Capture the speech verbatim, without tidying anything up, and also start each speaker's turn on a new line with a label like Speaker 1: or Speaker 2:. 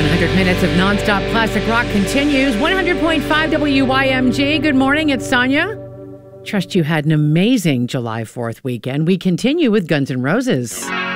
Speaker 1: one hundred minutes of nonstop classic rock continues. one hundred point five W Y M G. Good morning, it's Sonia. Trust you had an amazing July fourth weekend. We continue with Guns N' Roses.